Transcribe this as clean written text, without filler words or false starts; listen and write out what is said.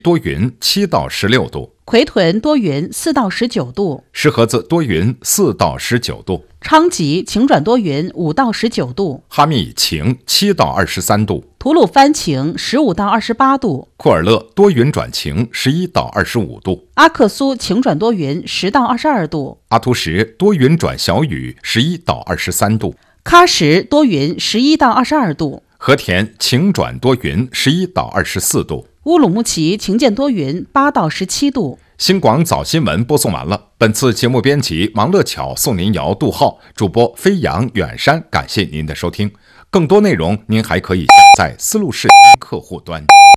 多云7到16度， 奎屯多云4到19度， 石河子多云4到19度， 昌吉晴转多云5到19度， 哈密晴7到23度， 吐鲁番晴15到28度， 库尔勒多云转晴11到25度， 阿克苏晴转多云10到22度， 阿图什多云转小雨11到23度， 喀什多云11到22度， 和田晴转多云11到24度， 乌鲁木齐晴见多云8到17度。 新广早新闻播送完了。本次节目编辑王乐巧、宋宁尧、杜浩，主播飞扬、远山，感谢您的收听。更多内容您还可以下载思路视听客户端。